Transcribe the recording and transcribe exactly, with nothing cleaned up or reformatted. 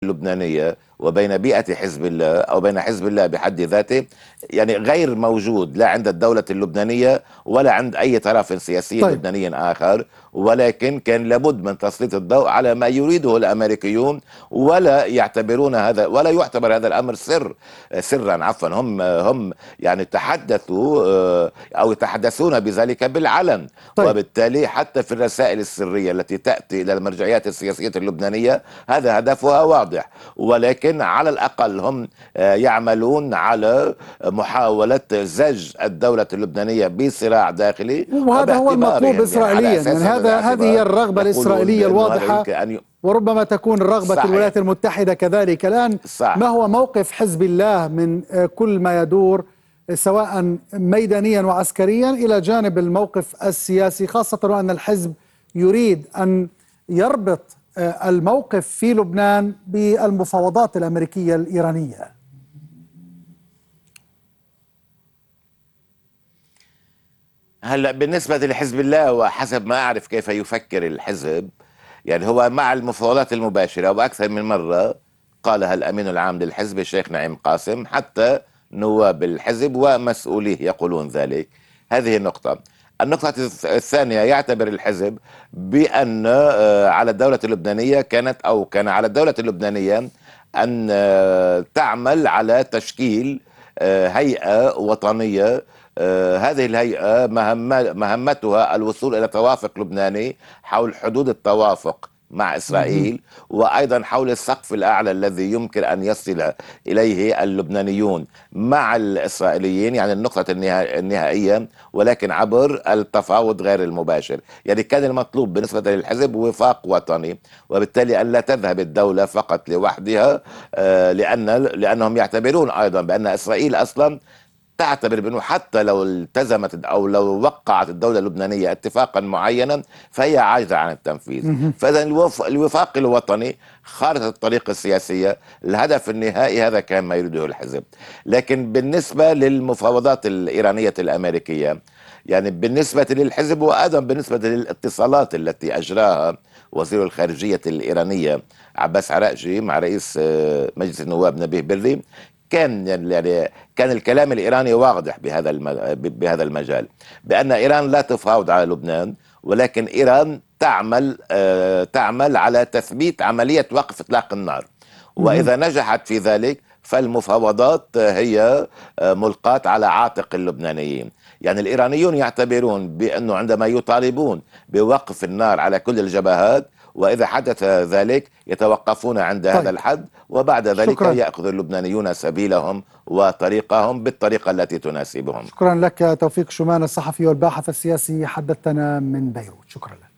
اللبنانية وبين بيئة حزب الله أو بين حزب الله بحد ذاته يعني غير موجود لا عند الدولة اللبنانية ولا عند أي طرف سياسي طيب. لبناني آخر، ولكن كان لابد من تسليط الضوء على ما يريده الأمريكيون، ولا يعتبرون هذا ولا يعتبر هذا الأمر سر سرا عفوا هم هم يعني تحدثوا أو يتحدثون بذلك بالعلن. طيب. وبالتالي حتى في الرسائل السرية التي تأتي إلى المرجعيات السياسية اللبنانية هذا هدفها واضح، ولكن على الأقل هم يعملون على محاولة زج الدولة اللبنانية بصراع داخلي، وهذا هو المطلوب إسرائيليا. يعني, يعني هذا هذه هي الرغبة الإسرائيلية الواضحة، وربما تكون رغبة صحيح. الولايات المتحدة كذلك. الآن صح. ما هو موقف حزب الله من كل ما يدور سواء ميدانيا وعسكريا إلى جانب الموقف السياسي، خاصة وأن الحزب يريد أن يربط الموقف في لبنان بالمفاوضات الأمريكية الإيرانية؟ هلا بالنسبة لحزب الله وحسب ما أعرف كيف يفكر الحزب، يعني هو مع المفاوضات المباشرة، وأكثر من مرة قالها الأمين العام للحزب الشيخ نعيم قاسم، حتى نواب الحزب ومسؤوليه يقولون ذلك. هذه النقطة. النقطة الثانية، يعتبر الحزب بأن على الدولة اللبنانية كانت أو كان على الدولة اللبنانية أن تعمل على تشكيل هيئة وطنية. هذه الهيئة مهمتها الوصول إلى توافق لبناني حول حدود التوافق مع إسرائيل، وأيضا حول السقف الأعلى الذي يمكن أن يصل إليه اللبنانيون مع الإسرائيليين، يعني النقطة النهائية، ولكن عبر التفاوض غير المباشر. يعني كان المطلوب بالنسبة للحزب وفاق وطني، وبالتالي أن لا تذهب الدولة فقط لوحدها، لأن لأنهم يعتبرون أيضا بأن إسرائيل أصلا تعتبر بأنه حتى لو التزمت أو لو وقعت الدولة اللبنانية اتفاقا معينا فهي عاجزة عن التنفيذ. فإذا الوفاق الوطني خارطة الطريق السياسية، الهدف النهائي هذا كان ما يريده الحزب. لكن بالنسبة للمفاوضات الإيرانية الأمريكية، يعني بالنسبة للحزب وأيضا بالنسبة للاتصالات التي أجراها وزير الخارجية الإيرانية عباس عراقجي مع رئيس مجلس النواب نبيه بري، كان يعني كان الكلام الإيراني واضح بهذا بهذا المجال، بأن إيران لا تفاوض على لبنان، ولكن إيران تعمل تعمل على تثبيت عملية وقف إطلاق النار، وإذا نجحت في ذلك فالمفاوضات هي ملقاة على عاتق اللبنانيين. يعني الإيرانيون يعتبرون بأنه عندما يطالبون بوقف النار على كل الجبهات، وإذا حدث ذلك يتوقفون عند طيب. هذا الحد، وبعد ذلك شكرا. يأخذ اللبنانيون سبيلهم وطريقهم بالطريقة التي تناسبهم. شكرا لك توفيق شومان الصحفي والباحث السياسي، حدثنا من بيروت. شكرا لك.